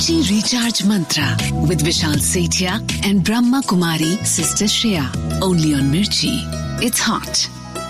Mirchi Recharge Mantra with Vishal Sethia and Brahma Kumari Sister Shreya. Only on Mirchi. It's hot.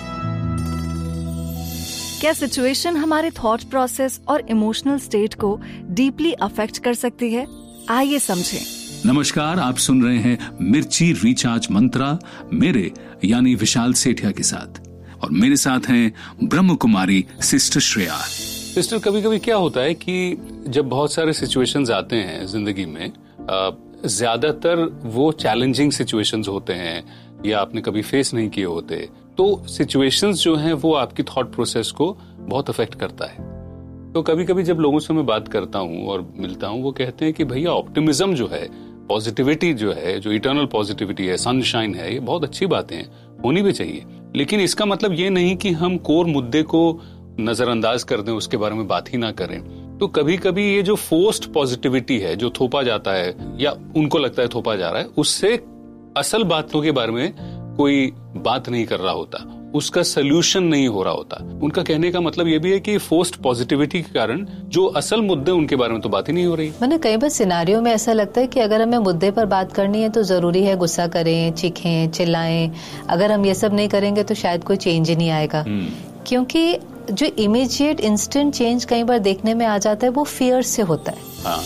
क्या situation हमारे thought process और emotional state को deeply affect कर सकती है? आइए समझें। नमस्कार, आप सुन रहे हैं मिर्ची रिचार्ज मंत्रा मेरे यानी विशाल सेठिया के साथ, और मेरे साथ हैं ब्रह्म कुमारी सिस्टर श्रेया। सिस्टर, कभी कभी क्या होता है कि जब बहुत सारे सिचुएशंस आते हैं जिंदगी में, ज्यादातर वो चैलेंजिंग सिचुएशंस होते हैं या आपने कभी फेस नहीं किए होते, तो सिचुएशंस जो हैं वो आपकी थॉट प्रोसेस को बहुत अफेक्ट करता है। तो कभी कभी जब लोगों से मैं बात करता हूँ और मिलता हूँ, वो कहते हैं कि भैया ऑप्टिमिज्म जो है, पॉजिटिविटी जो है, जो इटर्नल पॉजिटिविटी है, सनशाइन है, ये बहुत अच्छी बातें हैं, होनी भी चाहिए, लेकिन इसका मतलब ये नहीं कि हम कोर मुद्दे को नजरअंदाज कर दें, उसके बारे में बात ही ना करें। तो कभी कभी ये जो फोर्स्ड पॉजिटिविटी है, जो थोपा जाता है या उनको लगता है थोपा जा रहा है, उससे असल बातों के बारे में कोई बात नहीं कर रहा होता, उसका सोल्यूशन नहीं हो रहा होता। उनका कहने का मतलब ये भी है कि फोर्स्ड पॉजिटिविटी के कारण जो असल मुद्दे उनके बारे में तो बात ही नहीं हो रही। मैंने कई बार सिनारियों में ऐसा लगता है कि अगर हमें मुद्दे पर बात करनी है तो जरूरी है गुस्सा करें, चीखें, चिल्लाएं। अगर हम ये सब नहीं करेंगे तो शायद कोई चेंज ही नहीं आएगा, क्योंकि जो इमीडिएट इंस्टेंट चेंज कई बार देखने में आ जाता है वो फियर से होता है। हाँ।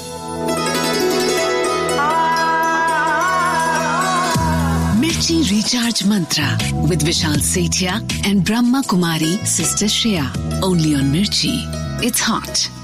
Mirchi Recharge Mantra with Vishal Sethia and Brahma Kumari Sister Shreya. Only on Mirchi. It's hot.